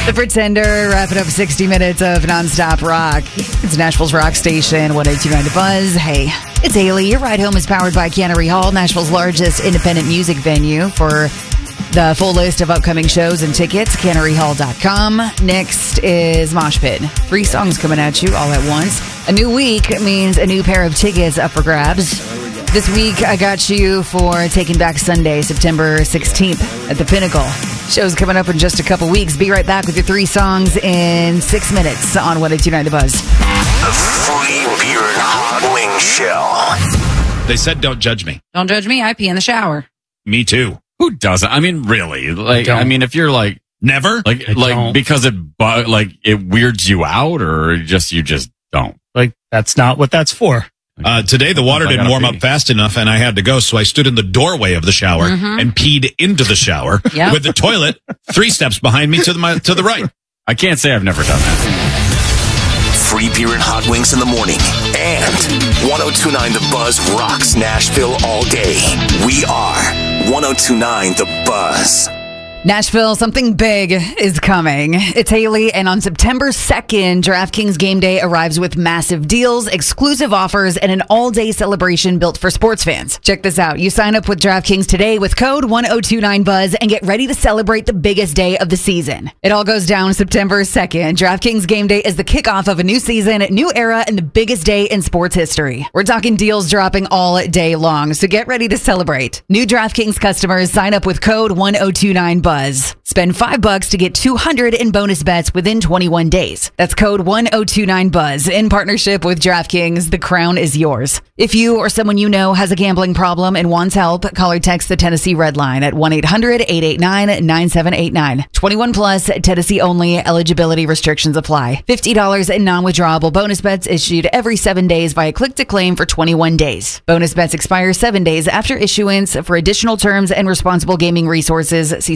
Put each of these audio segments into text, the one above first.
The Pretender wrapping up 60 minutes of nonstop rock. It's Nashville's rock station, 102.9 The Buzz. Hey, it's Haley. Your ride home is powered by Cannery Hall, Nashville's largest independent music venue. For the full list of upcoming shows and tickets, canneryhall.com. Next is Mosh Pit. 3 songs coming at you all at once. A new week means a new pair of tickets up for grabs. This week, I got you for Taking Back Sunday, September 16th at the Pinnacle. Show's coming up in just a couple weeks. Be right back with your 3 songs in 6 minutes on 102.9 The Buzz. The Free Beer and Hot Wing Show. They said don't judge me. Don't judge me. I pee in the shower. Me too. Who doesn't? I mean, really? Like, I mean, if you're like never, like because it weirds you out, or you just don't. Like, that's not what that's for. Today, the water didn't warm up fast enough, and I had to go, so I stood in the doorway of the shower and peed into the shower with the toilet 3 steps behind me to the right. I can't say I've never done that. Free beer and hot wings in the morning. And 102.9 The Buzz rocks Nashville all day. We are 102.9 The Buzz. Nashville, something big is coming. It's Haley, and on September 2nd, DraftKings Game Day arrives with massive deals, exclusive offers, and an all-day celebration built for sports fans. Check this out. You sign up with DraftKings today with code 1029BUZZ and get ready to celebrate the biggest day of the season. It all goes down September 2nd. DraftKings Game Day is the kickoff of a new season, new era, and the biggest day in sports history. We're talking deals dropping all day long, so get ready to celebrate. New DraftKings customers sign up with code 1029BUZZ. Spend $5 to get $200 in bonus bets within 21 days. That's code 1029BUZZ. In partnership with DraftKings, the crown is yours. If you or someone you know has a gambling problem and wants help, call or text the Tennessee Red Line at 1-800-889-9789. 21 plus, Tennessee only. Eligibility restrictions apply. $50 in non-withdrawable bonus bets issued every 7 days via click to claim for 21 days. Bonus bets expire 7 days after issuance. For additional terms and responsible gaming resources, see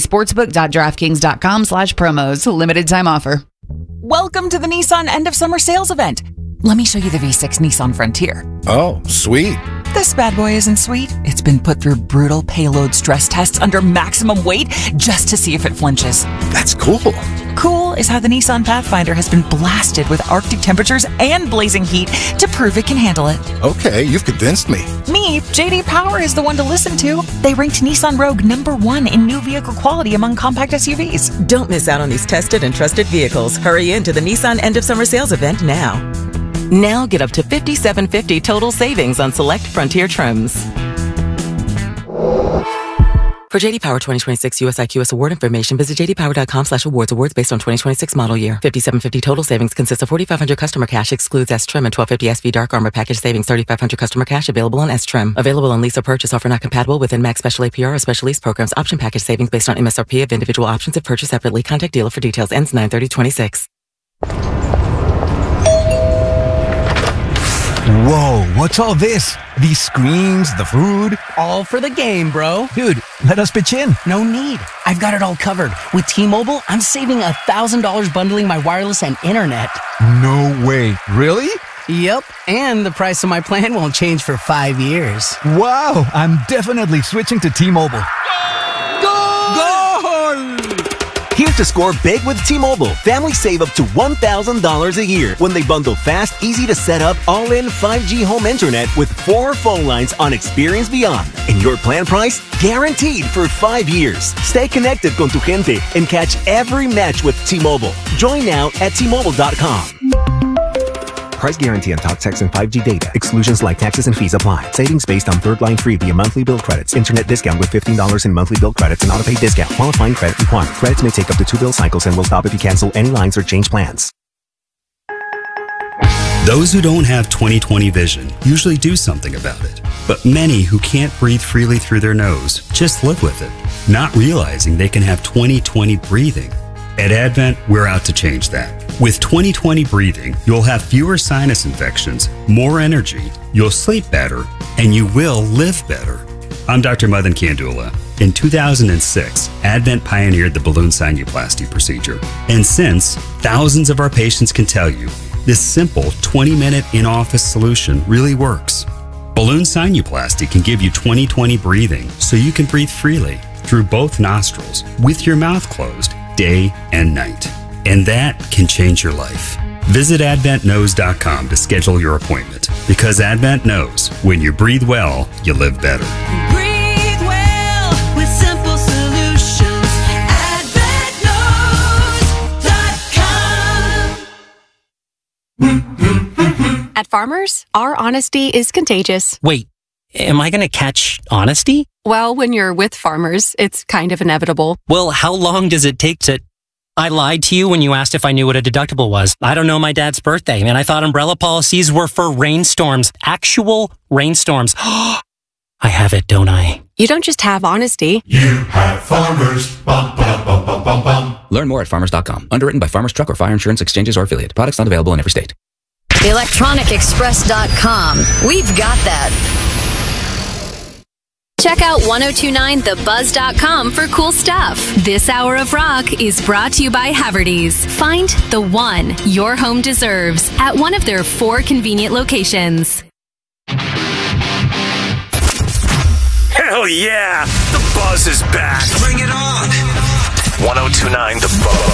sportsbook.draftkings.com/promos. Limited time offer. Welcome to the Nissan end of summer sales event. Let me show you the V6 Nissan Frontier. Oh, sweet. This bad boy isn't sweet. It's been put through brutal payload stress tests under maximum weight just to see if it flinches. That's cool. Cool is how the Nissan Pathfinder has been blasted with Arctic temperatures and blazing heat to prove it can handle it. Okay, you've convinced me. Me, JD Power is the one to listen to. They ranked Nissan Rogue #1 in new vehicle quality among compact SUVs. Don't miss out on these tested and trusted vehicles. Hurry into the Nissan end of summer sales event now. Now get up to $5,750 total savings on select Frontier trims. For JD Power 2026 US IQS award information, visit jdpower.com/awards. Awards based on 2026 model year. $5,750 total savings consists of $4,500 customer cash, excludes S trim, and $1,250 SV Dark Armor package savings. $3,500 customer cash available on S trim. Available on lease or purchase. Offer not compatible with NMAX special APR or special lease programs. Option package savings based on MSRP of individual options if purchased separately. Contact dealer for details. Ends 9/30/26. Whoa, what's all this? These screens, the food? All for the game, bro. Dude, let us pitch in. No need. I've got it all covered. With T-Mobile, I'm saving $1,000 bundling my wireless and internet. No way. Really? Yep, and the price of my plan won't change for 5 years. Wow, I'm definitely switching to T-Mobile. Here to score big with T-Mobile. Families save up to $1,000 a year when they bundle fast, easy to set up, all-in 5G home internet with 4 phone lines on Experience Beyond. And your plan price? Guaranteed for 5 years. Stay connected con tu gente and catch every match with T-Mobile. Join now at T-Mobile.com. Price guarantee on talk, text, and 5G data. Exclusions like taxes and fees apply. Savings based on third line free via monthly bill credits. Internet discount with $15 in monthly bill credits and auto-pay discount. Qualifying credit required. Credits may take up to 2 bill cycles and will stop if you cancel any lines or change plans. Those who don't have 20/20 vision usually do something about it. But many who can't breathe freely through their nose just live with it, not realizing they can have 20/20 breathing. At Advent, we're out to change that. With 20/20 breathing, you'll have fewer sinus infections, more energy, you'll sleep better, and you will live better. I'm Dr. Madan Kandula. In 2006, Advent pioneered the balloon sinuplasty procedure. And since, thousands of our patients can tell you, this simple 20-minute in-office solution really works. Balloon sinuplasty can give you 20/20 breathing so you can breathe freely through both nostrils with your mouth closed day and night. And that can change your life. Visit AdventKnows.com to schedule your appointment. Because Advent knows when you breathe well, you live better. Breathe well with simple solutions. AdventKnows.com. At Farmers, our honesty is contagious. Wait, am I going to catch honesty? Well, when you're with Farmers, it's kind of inevitable. Well, how long does it take to... I lied to you when you asked if I knew what a deductible was. I don't know my dad's birthday, and I thought umbrella policies were for rainstorms. Actual rainstorms. I have it, don't I? You don't just have honesty. You have Farmers. Bum, bum, bum, bum, bum, bum. Learn more at farmers.com. Underwritten by Farmers Truck or Fire Insurance Exchanges or Affiliate. Products not available in every state. ElectronicExpress.com. We've got that. Check out 1029thebuzz.com for cool stuff. This hour of rock is brought to you by Haverty's. Find the one your home deserves at one of their 4 convenient locations. Hell yeah! The Buzz is back. Bring it on. 1029 The Buzz.